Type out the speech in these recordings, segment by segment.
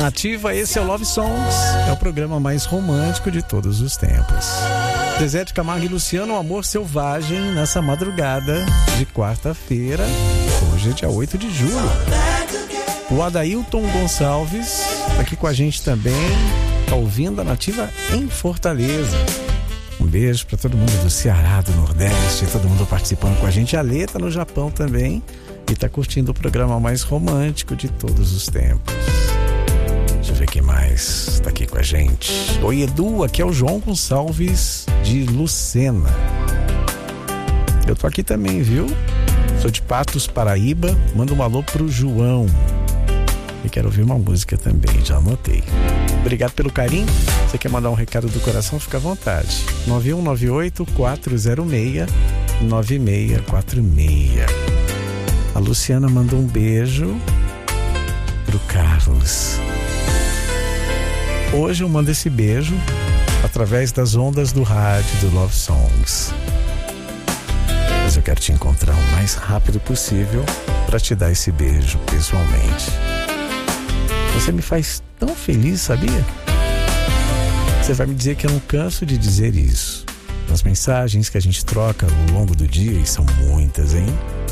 Nativa, esse é o Love Songs, é o programa mais romântico de todos os tempos. Zezé de Camargo e Luciano, um amor selvagem nessa madrugada de quarta-feira. Hoje é dia 8 de julho. O Adailton Gonçalves tá aqui com a gente também, tá ouvindo a Nativa em Fortaleza. Um beijo para todo mundo do Ceará, do Nordeste, todo mundo participando com a gente. A Lê tá no Japão também e tá curtindo o programa mais romântico de todos os tempos. Deixa eu ver quem mais tá aqui com a gente. Oi, Edu, aqui é o João Gonçalves de Lucena. Eu tô aqui também, viu? Sou de Patos, Paraíba. Manda um alô pro João. E quero ouvir uma música também, já anotei. Obrigado pelo carinho. Você quer mandar um recado do coração? Fica à vontade. 9198-406-9646. A Luciana mandou um beijo pro Carlos. Hoje eu mando esse beijo através das ondas do rádio do Love Songs. Mas eu quero te encontrar o mais rápido possível para te dar esse beijo pessoalmente. Você me faz tão feliz, sabia? Você vai me dizer que eu não canso de dizer isso. Nas mensagens que a gente troca ao longo do dia, e são muitas, hein?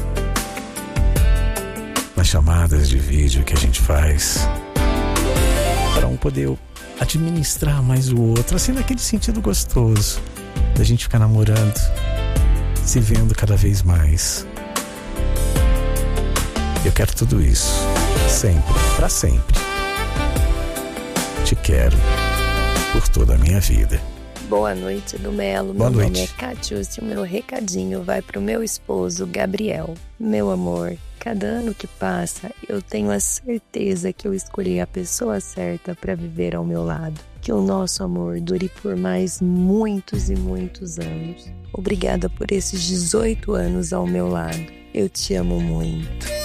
Nas chamadas de vídeo que a gente faz, para um poder administrar mais o outro, assim, naquele sentido gostoso da gente ficar namorando, se vendo cada vez mais. Eu quero tudo isso, sempre, para sempre. Te quero por toda a minha vida. Boa noite, do Melo. Boa meu noite. nome é Catiúcia e o meu recadinho vai pro meu esposo, Gabriel. Meu amor, cada ano que passa, eu tenho a certeza que eu escolhi a pessoa certa para viver ao meu lado. Que o nosso amor dure por mais muitos e muitos anos. Obrigada por esses 18 anos ao meu lado. Eu te amo muito.